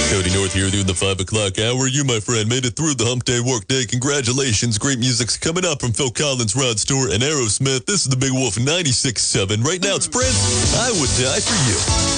Cody North here doing the 5 o'clock hour. You, my friend, made it through the hump day work day. Congratulations. Great music's coming up from Phil Collins, Rod Stewart, and Aerosmith. This is the Big Wolf 96.7. Right now it's Prince. I Would Die For You.